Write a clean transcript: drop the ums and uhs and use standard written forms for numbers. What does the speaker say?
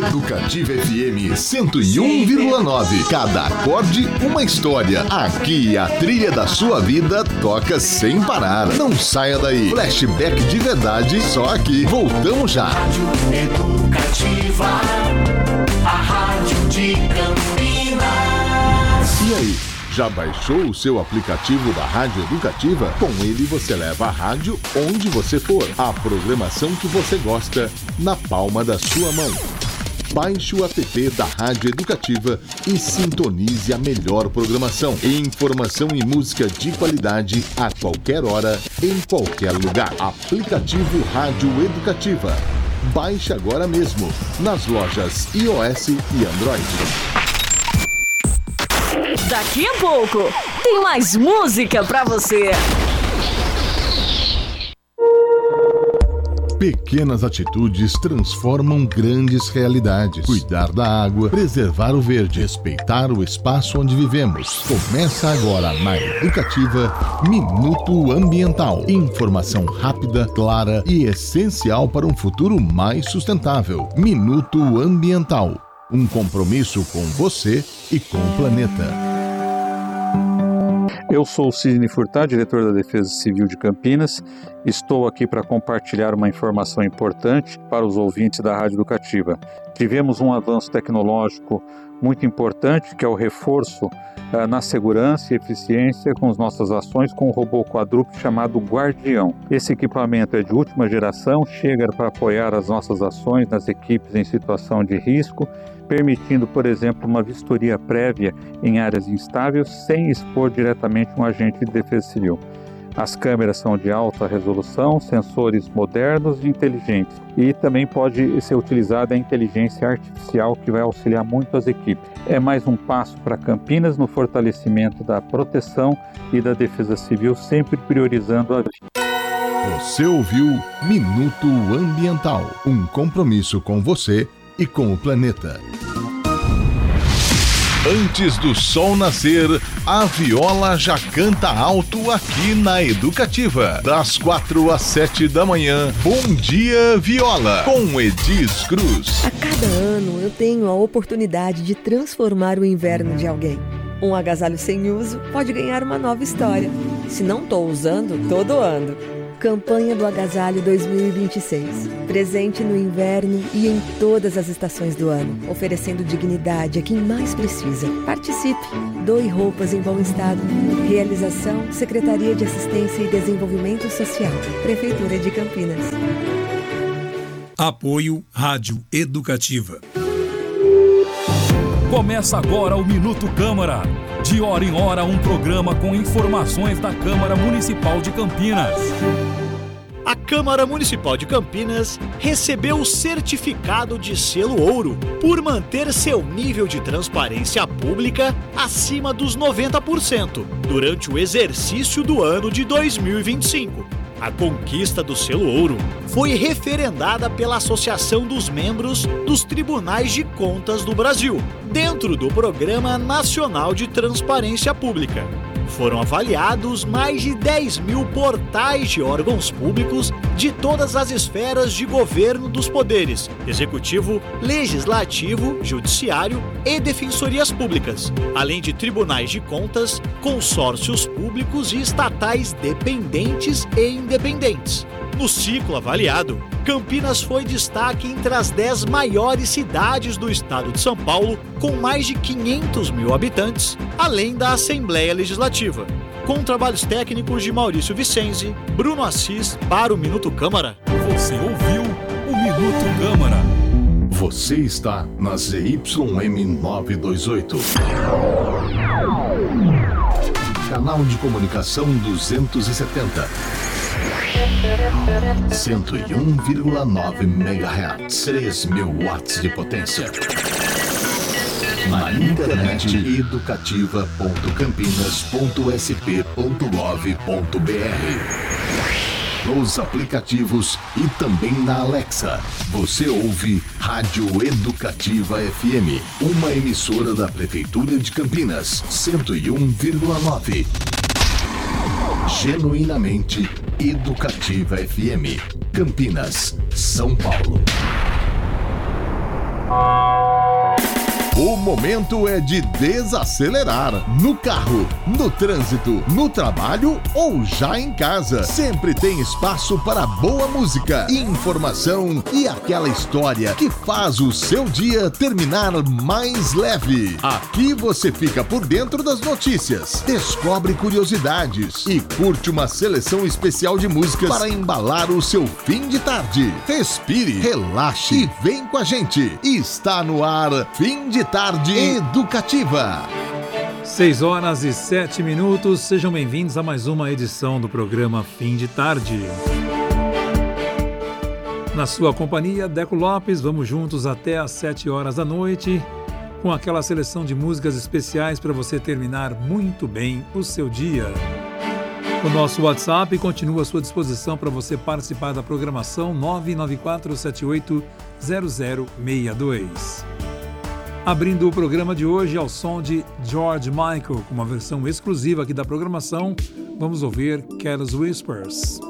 Educativa FM 101,9. Cada acorde, uma história. Aqui a trilha da sua vida toca sem parar. Não saia daí. Flashback de verdade, só aqui. Voltamos já. Rádio Educativa, a rádio de Campinas. E aí? Já baixou o seu aplicativo da Rádio Educativa? Com ele você leva a rádio onde você for. A programação que você gosta na palma da sua mão. Baixe o app da Rádio Educativa e sintonize a melhor programação. Informação e música de qualidade a qualquer hora, em qualquer lugar. Aplicativo Rádio Educativa. Baixe agora mesmo nas lojas iOS e Android. Daqui a pouco tem mais música pra você. Pequenas atitudes transformam grandes realidades. Cuidar da água, preservar o verde, respeitar o espaço onde vivemos. Começa agora na Educativa Minuto Ambiental. Informação rápida, clara e essencial para um futuro mais sustentável. Minuto Ambiental. Um compromisso com você e com o planeta. Eu sou o Sidney Furtado, diretor da Defesa Civil de Campinas. Estou aqui para compartilhar uma informação importante para os ouvintes da Rádio Educativa. Tivemos um avanço tecnológico muito importante, que é o reforço na segurança e eficiência com as nossas ações com um robô quadrúpede chamado Guardião. Esse equipamento é de última geração, chega para apoiar as nossas ações nas equipes em situação de risco, permitindo, por exemplo, uma vistoria prévia em áreas instáveis sem expor diretamente um agente de defesa civil. As câmeras são de alta resolução, sensores modernos e inteligentes, e também pode ser utilizada a inteligência artificial, que vai auxiliar muito as equipes. É mais um passo para Campinas no fortalecimento da proteção e da defesa civil, sempre priorizando a vida. Você ouviu Minuto Ambiental, um compromisso com você e com o planeta. Antes do sol nascer, a viola já canta alto aqui na Educativa. Das 4 às 7 da manhã, Bom Dia Viola, com Edis Cruz. A cada ano eu tenho a oportunidade de transformar o inverno de alguém. Um agasalho sem uso pode ganhar uma nova história. Se não estou usando, tô doando. Campanha do Agasalho 2026. Presente no inverno e em todas as estações do ano, oferecendo dignidade a quem mais precisa. Participe! Doe roupas em bom estado. Realização: Secretaria de Assistência e Desenvolvimento Social. Prefeitura de Campinas. Apoio Rádio Educativa. Começa agora o Minuto Câmara. De hora em hora, um programa com informações da Câmara Municipal de Campinas. A Câmara Municipal de Campinas recebeu o certificado de selo ouro por manter seu nível de transparência pública acima dos 90% durante o exercício do ano de 2025. A conquista do selo ouro foi referendada pela Associação dos Membros dos Tribunais de Contas do Brasil, dentro do Programa Nacional de Transparência Pública. Foram avaliados mais de 10 mil portais de órgãos públicos de todas as esferas de governo dos poderes executivo, legislativo, judiciário e defensorias públicas, além de tribunais de contas, consórcios públicos e estatais dependentes e independentes. No ciclo avaliado, Campinas foi destaque entre as 10 maiores cidades do estado de São Paulo, com mais de 500 mil habitantes, além da Assembleia Legislativa. Com trabalhos técnicos de Maurício Vicenzi, Bruno Assis para o Minuto Câmara. Você ouviu o Minuto Câmara. Você está na ZYM 928. Canal de comunicação 270. 101,9 MHz, 3.000 watts de potência. Na internet educativa.campinas.sp.gov.br. Nos aplicativos e também na Alexa. Você ouve Rádio Educativa FM, uma emissora da Prefeitura de Campinas, 101,9. Genuinamente Educativa FM, Campinas, São Paulo. O momento é de desacelerar. No carro, no trânsito, no trabalho ou já em casa. Sempre tem espaço para boa música, informação e aquela história que faz o seu dia terminar mais leve. Aqui você fica por dentro das notícias, descobre curiosidades e curte uma seleção especial de músicas para embalar o seu fim de tarde. Respire, relaxe e vem com a gente. Está no ar Fim de Tarde Educativa. 6h07. Sejam bem-vindos a mais uma edição do programa Fim de Tarde. Na sua companhia, Deco Lopes, vamos juntos até às 7h da noite, com aquela seleção de músicas especiais para você terminar muito bem o seu dia. O nosso WhatsApp continua à sua disposição para você participar da programação 994780062. Abrindo o programa de hoje ao som de George Michael, com uma versão exclusiva aqui da programação, vamos ouvir Careless Whispers.